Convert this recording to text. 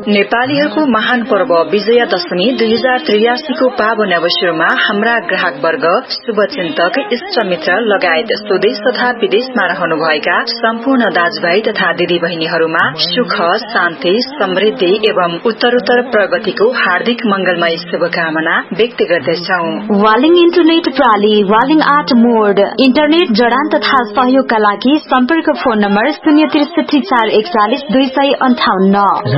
नेपालीहरूको महान पर्व विजयादशमी 2083 को पावन अवसरमा हाम्रा ग्राहक वर्ग, शुभचिन्तक, इष्टमित्र लगायत स्वदेश तथा विदेशमा रहनुभएका सम्पूर्ण दाजुभाइ तथा दिदी बहिनीहरूमा सुख, शान्ति, समृद्धि एवं उत्तरोत्तर प्रगतिको हार्दिक मंगलमय शुभकामना व्यक्त गर्दछौं। वालिङ इन्टरनेट प्रणाली, वालिङ आर्ट मोड, इन्टरनेट जडान तथा सहयोगका लागि सम्पर्क फोन नम्बर 063 441 258।